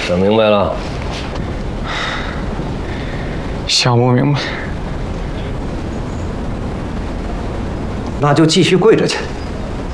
想明白了？ 想不明白。 那就继续跪着去。